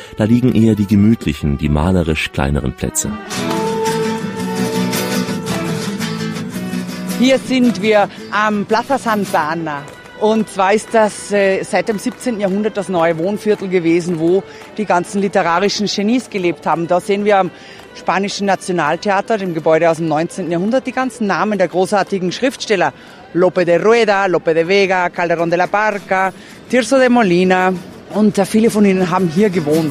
Da liegen eher die gemütlichen, die malerisch kleineren Plätze. Hier sind wir am Plaza Santa Anna. Und zwar ist das seit dem 17. Jahrhundert das neue Wohnviertel gewesen, wo die ganzen literarischen Genies gelebt haben. Da sehen wir am Spanischen Nationaltheater, dem Gebäude aus dem 19. Jahrhundert, die ganzen Namen der großartigen Schriftsteller. Lope de Rueda, Lope de Vega, Calderón de la Barca, Tirso de Molina. Und viele von ihnen haben hier gewohnt.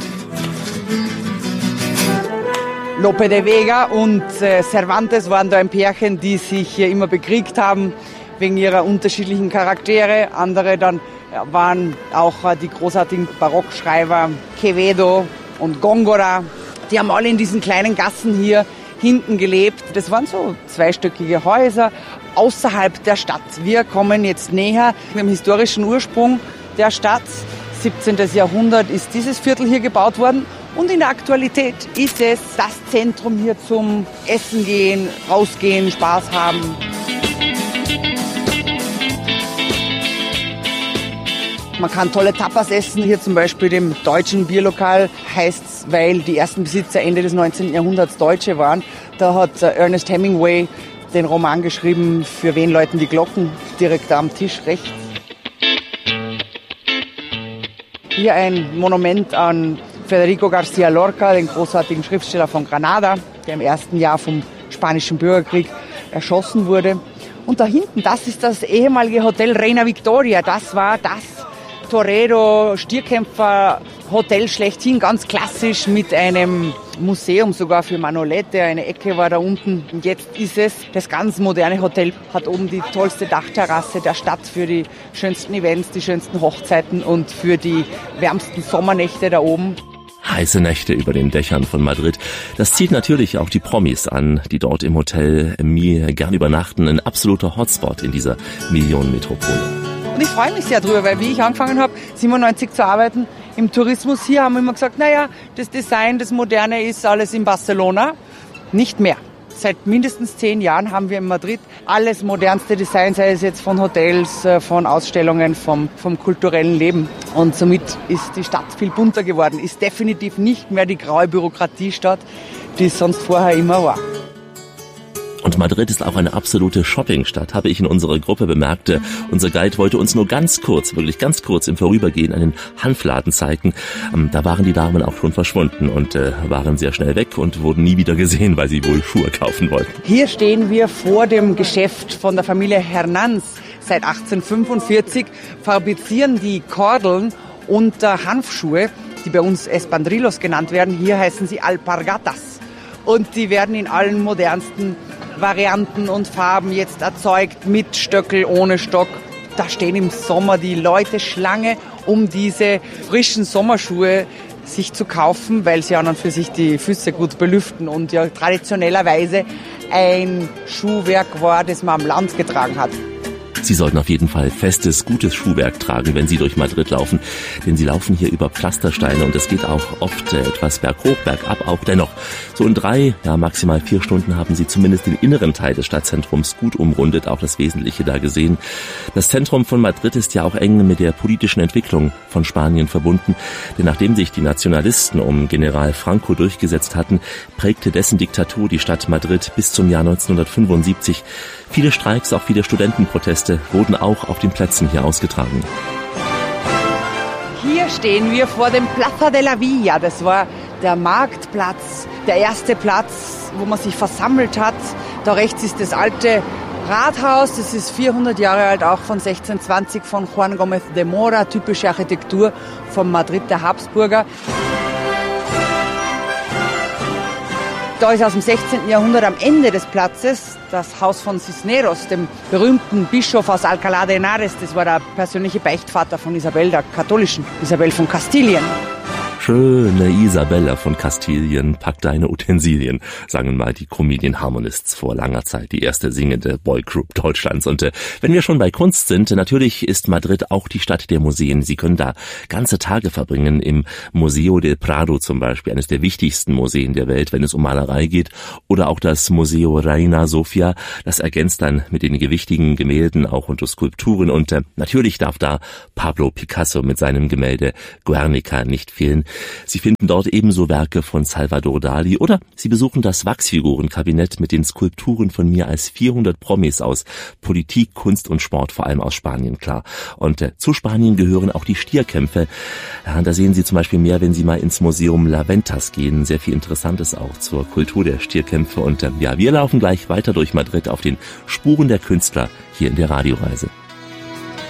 Lope de Vega und Cervantes waren da ein Pärchen, die sich immer bekriegt haben wegen ihrer unterschiedlichen Charaktere. Andere dann waren auch die großartigen Barockschreiber Quevedo und Góngora. Die haben alle in diesen kleinen Gassen hier hinten gelebt. Das waren so zweistöckige Häuser außerhalb der Stadt. Wir kommen jetzt näher dem historischen Ursprung der Stadt. 17. Jahrhundert ist dieses Viertel hier gebaut worden. Und in der Aktualität ist es das Zentrum hier zum Essen gehen, rausgehen, Spaß haben. Man kann tolle Tapas essen. Hier zum Beispiel dem deutschen Bierlokal heißt's, weil die ersten Besitzer Ende des 19. Jahrhunderts Deutsche waren. Da hat Ernest Hemingway den Roman geschrieben, für wen läuten die Glocken, direkt am Tisch rechts. Hier ein Monument an Federico García Lorca, den großartigen Schriftsteller von Granada, der im ersten Jahr vom Spanischen Bürgerkrieg erschossen wurde. Und da hinten, das ist das ehemalige Hotel Reina Victoria. Das war das Torero-Stierkämpfer-Hotel schlechthin, ganz klassisch mit einem Museum sogar für Manolete. Eine Ecke war da unten. Und jetzt ist es das ganz moderne Hotel, hat oben die tollste Dachterrasse der Stadt für die schönsten Events, die schönsten Hochzeiten und für die wärmsten Sommernächte da oben. Heiße Nächte über den Dächern von Madrid. Das zieht natürlich auch die Promis an, die dort im Hotel Mir gern übernachten. Ein absoluter Hotspot in dieser Millionenmetropole. Und ich freue mich sehr drüber, weil wie ich angefangen habe, 97 zu arbeiten im Tourismus hier, haben wir immer gesagt, naja, das Design, das Moderne ist alles in Barcelona. Nicht mehr. Seit mindestens 10 Jahren haben wir in Madrid alles modernste Design, sei es jetzt von Hotels, von Ausstellungen, vom kulturellen Leben. Und somit ist die Stadt viel bunter geworden, ist definitiv nicht mehr die graue Bürokratiestadt, die es sonst vorher immer war. Und Madrid ist auch eine absolute Shoppingstadt, habe ich in unserer Gruppe bemerkt. Unser Guide wollte uns nur ganz kurz, wirklich ganz kurz im Vorübergehen einen Hanfladen zeigen. Da waren die Damen auch schon verschwunden und waren sehr schnell weg und wurden nie wieder gesehen, weil sie wohl Schuhe kaufen wollten. Hier stehen wir vor dem Geschäft von der Familie Hernández. Seit 1845 fabrizieren die Kordeln und Hanfschuhe, die bei uns Espandrillos genannt werden. Hier heißen sie Alpargatas. Und die werden in allen modernsten Varianten und Farben jetzt erzeugt, mit Stöckel, ohne Stock. Da stehen im Sommer die Leute Schlange, um diese frischen Sommerschuhe sich zu kaufen, weil sie an und für sich die Füße gut belüften und ja traditionellerweise ein Schuhwerk war, das man am Land getragen hat. Sie sollten auf jeden Fall festes, gutes Schuhwerk tragen, wenn Sie durch Madrid laufen, denn Sie laufen hier über Pflastersteine und es geht auch oft etwas berghoch, bergab auch. Dennoch, so in 3, maximal 4 Stunden haben Sie zumindest den inneren Teil des Stadtzentrums gut umrundet, auch das Wesentliche da gesehen. Das Zentrum von Madrid ist ja auch eng mit der politischen Entwicklung von Spanien verbunden, denn nachdem sich die Nationalisten um General Franco durchgesetzt hatten, prägte dessen Diktatur die Stadt Madrid bis zum Jahr 1975. Viele Streiks, auch viele Studentenproteste wurden auch auf den Plätzen hier ausgetragen. Hier stehen wir vor dem Plaza de la Villa. Das war der Marktplatz, der erste Platz, wo man sich versammelt hat. Da rechts ist das alte Rathaus. Das ist 400 Jahre alt, auch von 1620 von Juan Gómez de Mora. Typische Architektur von Madrid der Habsburger. Da ist aus dem 16. Jahrhundert am Ende des Platzes das Haus von Cisneros, dem berühmten Bischof aus Alcalá de Henares. Das war der persönliche Beichtvater von Isabel, der katholischen Isabel von Kastilien. Schöne Isabella von Kastilien, pack deine Utensilien, sangen mal die Comedian Harmonists vor langer Zeit, die erste singende Boygroup Deutschlands. Und wenn wir schon bei Kunst sind, natürlich ist Madrid auch die Stadt der Museen. Sie können da ganze Tage verbringen im Museo del Prado zum Beispiel, eines der wichtigsten Museen der Welt, wenn es um Malerei geht, oder auch das Museo Reina Sofia, das ergänzt dann mit den gewichtigen Gemälden auch und Skulpturen. Und natürlich darf da Pablo Picasso mit seinem Gemälde Guernica nicht fehlen. Sie finden dort ebenso Werke von Salvador Dali oder Sie besuchen das Wachsfigurenkabinett mit den Skulpturen von mehr als 400 Promis aus Politik, Kunst und Sport, vor allem aus Spanien, klar. Und zu Spanien gehören auch die Stierkämpfe. Ja, da sehen Sie zum Beispiel mehr, wenn Sie mal ins Museum La Ventas gehen. Sehr viel Interessantes auch zur Kultur der Stierkämpfe. Und ja, wir laufen gleich weiter durch Madrid auf den Spuren der Künstler hier in der Radioreise.